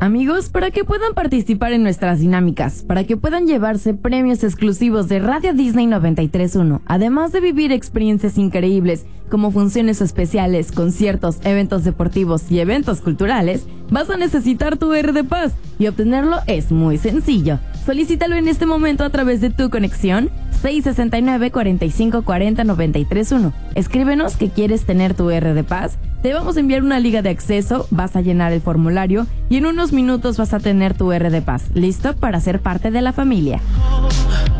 Amigos, para que puedan participar en nuestras dinámicas, para que puedan llevarse premios exclusivos de Radio Disney 93.1, además de vivir experiencias increíbles como funciones especiales, conciertos, eventos deportivos y eventos culturales, vas a necesitar tu R de Paz y obtenerlo es muy sencillo. Solicítalo en este momento a través de tu conexión 669-4540-931. Escríbenos que quieres tener tu R de Paz, te vamos a enviar una liga de acceso, vas a llenar el formulario y en unos minutos vas a tener tu R de Paz, listo para ser parte de la familia.